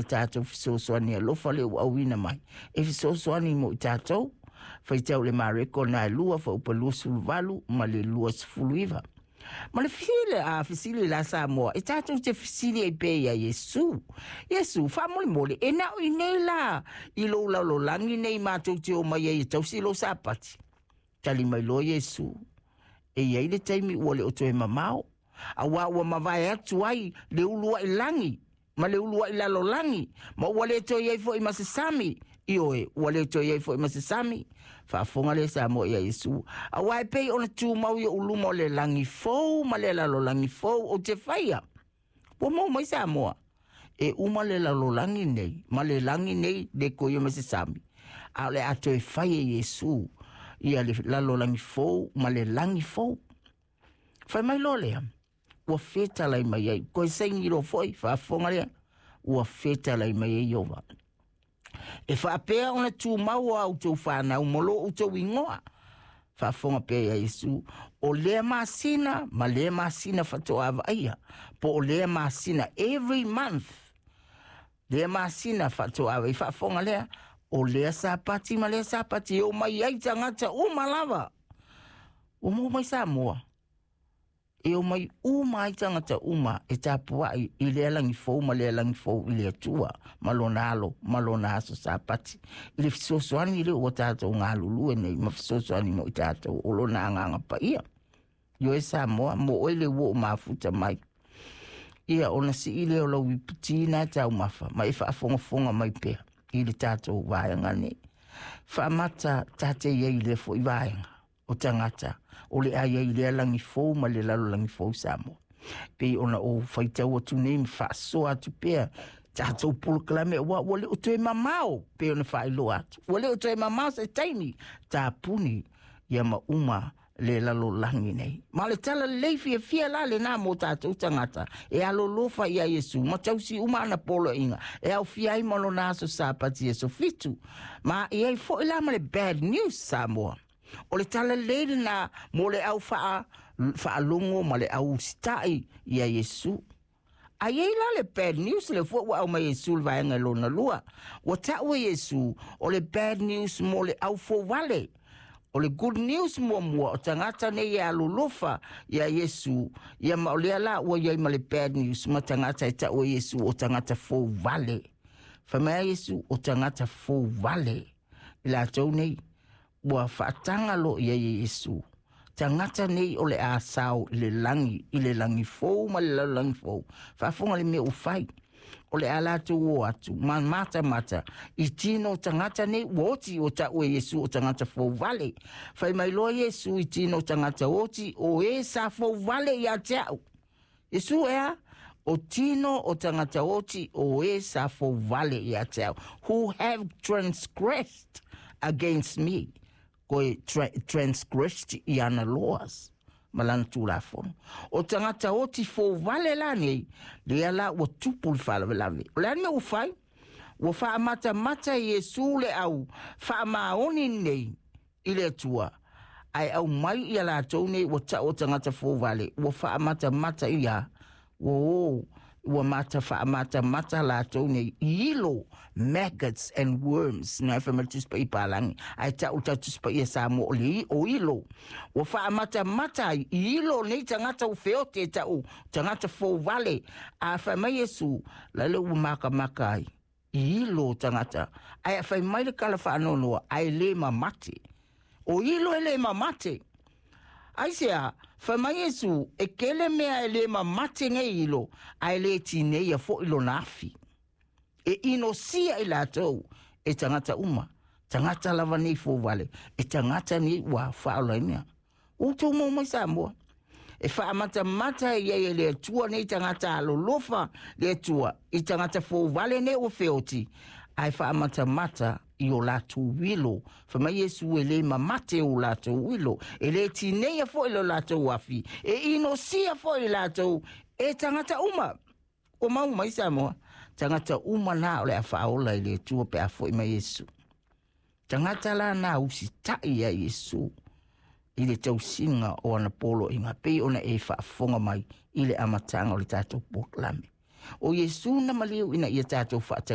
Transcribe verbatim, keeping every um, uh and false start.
tātou fisosoani a lofa le ua wina mai. E fisosoani mo i tātou, fai tau le mareko na e lua fa upa lua suluvalu, ma le lua sifuluiva. Ma le fisile a fisile la Samoa, e tātou te fisile e pe ya Yesu. Yesu, fa mole mole, e na i nei la, i lo la lo langi nei mātou te o mai e tau si lo sapati. Tali mai lo Yesu, e iei le taimi ua le oto e mamao, a wa ua mawai atu ai le ulua i langi, ma le ulua i lalo langi, ma ua le to iei fo i masasami, i oe, ua le to iei fo i masasami, fa fonga le Samoa ia Yesu. A wa e pei ona tu mau ia uluma o le langi fou, ma le lalo langi fou o te whaia. Ua mau mai Samoa, e uma le lalo langi nei, ma le langi nei le ko i masasami. A le ato e whaia Yesu, ia le lalo langi fou, ma le langi fou. Fai mai lo lea. Ua feta lai mai ai. Ko e saingi ro foi, fa fonga lea. Ua feta lai mai ai ova. E fa pea ona tu mau au tau whanau molo u tau ingoa. Fa fonga pea ia Yesu. O lea masina, ma lea masina fato ava aia. Po o lea masina every month. Lea masina fato ava. I fa fonga lea. O lea sapati, ma lea sapati. O mai ai tangata uma lava. O mo mai Samoa. E o mai uma i tangata uma e tāpua i, i lea langi fou ma lea langi fou i lea tua ma lona alo, ma lona aso sapati. I le fisosoani i le o tātou ngā lulu e nei ma fisosoani mo i tātou o lona anganga pa ia. Yo e Samoa mo oile wo o mafuta mai. Ia ona si i leo lau i putina tau mafa ma e whaafonga fonga mai pea i le tātou vāianga nei. Whaamata tate ia i le fo i vāianga. O tangata, o le aia i lea langi fou, ma le lalo langi fou Samoa. Pei ona o whaitau atu nei, mi whaaso atu pea, tātou pulu kalame, wa wale o toe mamao, pei ona whailo atu. Wale o toe mamao sa taini, tā puni, ia ma uma le lalo langi nei. Ma le tala leifi e fia la le nā mo tātou tangata, e alo lofa ia Yesu, ma tausi uma ana polo inga, e au fia i malo nāso sāpati e so fitu. Ma i ei fo ila ma le bad news Samoa. O le tala leile na mo le au faa, faa longo ma le au sitai ia Yesu. A iei la le bad news le fua au ma Yesu le vaenga lona lua. Wa taua Yesu o le bad news mo le au fo wale. O le good news mo mua o tangata ne ia lulufa ia Yesu. Ia ma o le ala ua iei ma le bad news ma tangata e taua Yesu o tangata fo wale. Famea Yesu o tangata fo wale. Ila tau nei. Ua whaatanga lo ia Yesu. Tangata nei o le asao le langi, i le langi fou, ma le langi fou. Whaafonga le me ufai. O le alatu o atu, ma mata mata. I tino tangata nei woti o ta ue Yesu o tangata fou vale. Whai mai loa Yesu i tino tangata oti o e sa fou vale i a teau. Yesu ea, o tino o tangata oti o e sa fou vale i a teau. Who have transgressed against me. Koe tra transgressed i ana laws. Malana tūlafon. O tangata oti fo vale la nei, le ala o tupul whalawe lawe. O le ane ufai, o wha mata mata Yesu le au, wha maoni nei, i le tua. Ai au mai i ala tau nei, o ta o tangata fo vale, o wha mata mata i a, o ua mata wha mata mata la tau nei, ilo, maggots and worms, na e whamara tuspa i pālangi, ai ta uta tuspa i a Samoa o li, o ilo. Ua wha mata mata i ilo nei tangata u feote ta u, tangata fo vale, a whamai Yesu, lalo u maka maka ai, i ilo tangata, ai a whamai le kala whaanonoa, ai le mamate. O ilo e le mamate. Ai sea, whamai Yesu, e kele mea e le mamate nge ilo, ai le tine ia fo ilo nafi. E ino sia i la tau, e tangata uma, tangata lava nei fo vale, e tangata nei wa whaolainia. O tau mo mai Samoa. E wha mata mata ia e le tua nei tangata alo lofa le tua, i tangata fo vale nei o feoti. Ai wha mata mata i o latu wilo. Whamai Yesu e le mamate o latu wilo. E le tinea fo ilo latu wafi. E ino sia fo i latu. E tangata uma. O mau mai Samoa. Tangata uma na o le a whaola i le tua pe a fo i mai Yesu. Tangata la na usi tai a Yesu. I le tau singa o ana polo i ngā pei ona e whaafonga mai i le amatanga o le tātou poklame. O Yesu na maliu ina i a tātou whaata